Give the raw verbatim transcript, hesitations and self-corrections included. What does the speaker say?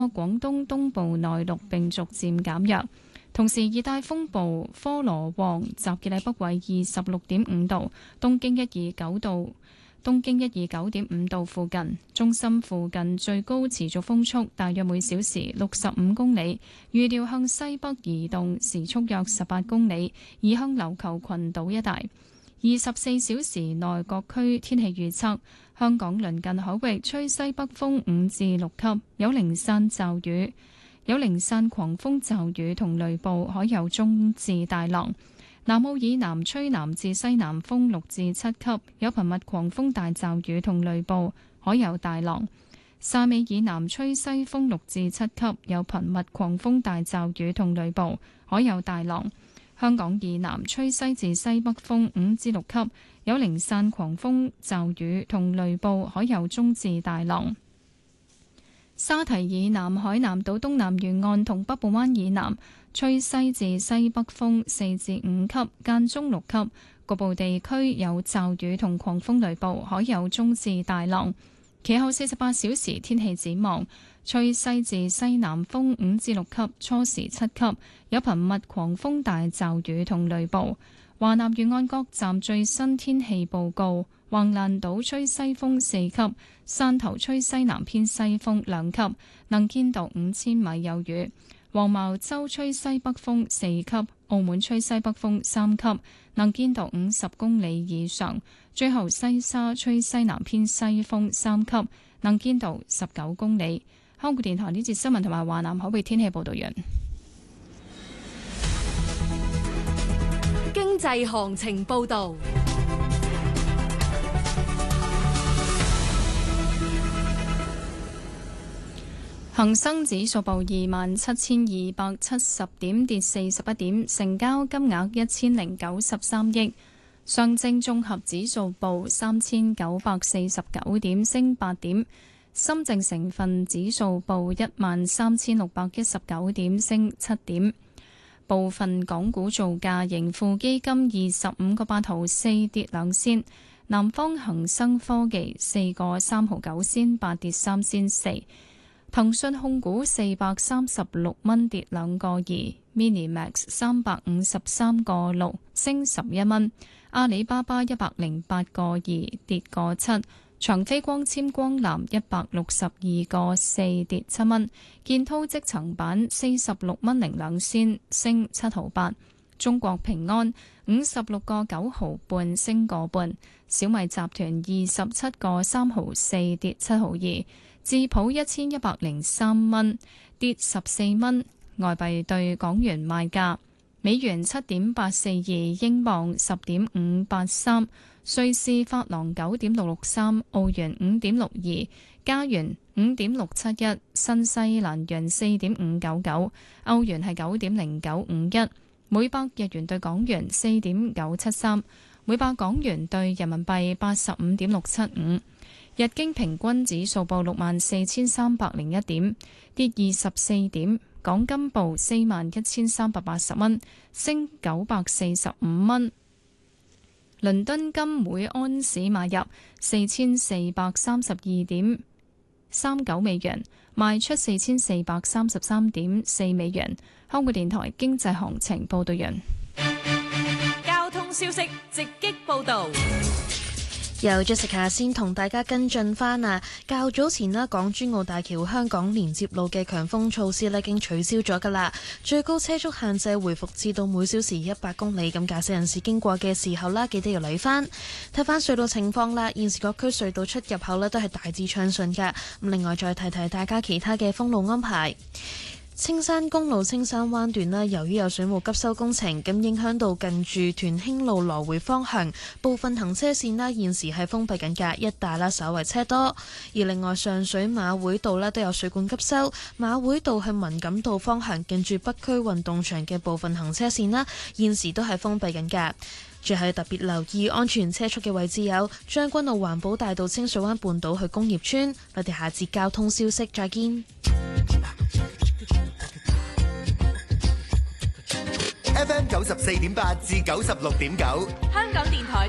廣東東部內陸並逐漸減弱。同時，熱帶風暴科羅旺集結喺北緯二十六點五度、東經一二九度、東經一二九點五度附近。中心附近最高持續風速大約每小時六十五公里，預料向西北移動，時速約十八公里，移向琉球群島一帶。二十四小時內各區天氣預測：香港鄰近海域吹西北風五至六級，有零散驟雨。有零散狂風驟雨同雷暴，海有中至大浪。南澳以南吹南至西南風六至七級，有頻密狂風大驟雨同雷暴，海有大浪。汕尾以南吹西風六至七級，有頻密狂風大驟雨同雷暴，海有大浪。香港以南吹西至西北風五至六級，有零散狂風驟雨同雷暴，海有中至大浪。沙堤以南海南島東南沿岸同北部灣以南吹西至西北風四至五級，間中六級，局部地區有驟雨同狂風雷暴，海有中至大浪。其後四十八小時天氣展望，吹西至西南風五至六級，初時七級，有頻密狂風大驟雨同雷暴。華南沿岸各站最新天氣報告：橫瀾島吹西風四級，汕頭吹西南偏西風兩級，能見度五千米有餘；黃茅洲吹西北風四級，澳門吹西北風三級，能見度五十公里以上。最後西沙吹西南偏西風三級，能見度十九公里。香港電台呢節新聞同埋華南海域天氣報道完。 經濟行情報道。 恒生指數報二萬七千二百七十點，跌四十一點，成交金額一千零九十三億。上證綜合指數報三千九百四十九點，升八點。深證成分指數報一萬三千六百一十九點，升七點。部分港股造價，盈富基金二十五個八毫四跌兩仙，南方恒生科技四個三毫九仙八跌三仙四。騰訊控股四百三十六蚊跌兩個二 ，Minimax 三百五十三個六升十一蚊，阿里巴巴一百零八個二跌個七，長飛光纖光纜一百六十二個四跌七蚊，建滔積層板四十六蚊零兩仙升七毫八，中國平安五十六個九毫半升個半，小米集團二十七個三毫四跌七毫二。智普一千一百零三蚊，跌十四蚊。外幣對港元賣價：美元七點八四二，英鎊十點五八三，瑞士法郎九點六六三，澳元五點六二，加元五點六七一，新西蘭元四點五九九，歐元係九點零九五一，每百日元對港元四點九七三，每百港元對人民幣八十五點六七五。日經平均指數報六萬四千三百零一點，跌二十四點。港金報四萬一千三百八十蚊，升九百四十五蚊。倫敦金每安士買入四千四百三十二點三九美元，賣出四千四百三十三點四美元。香港電台經濟行情報道完。 交通消息直擊報道。 由 Jessica 先同大家跟進返啊，較早前啦，港珠澳大橋香港連接路嘅強風措施咧已經取消咗噶啦，最高車速限制回復至到每小時一百公里，咁駕駛人士經過嘅時候啦，記得要留意返。睇返隧道情況啦，現時各區隧道出入口咧都係大致暢順噶。咁另外再提提大家其他嘅封路安排。青山公路青山灣段啦，由於有水務急修工程，咁影響到近住屯興路來回方向部分行車線啦，現時係封閉緊㗎，一帶啦稍為車多。而另外上水馬會道咧都有水管急修，馬會道去文錦道方向近住北區運動場嘅部分行車線啦，現時都係封閉緊㗎。最後特別留意安全車速嘅位置有將軍澳環保大道清水灣半島去工業村。我哋下節交通消息再見。 F M 九十四點八至九十六點九， 香港電台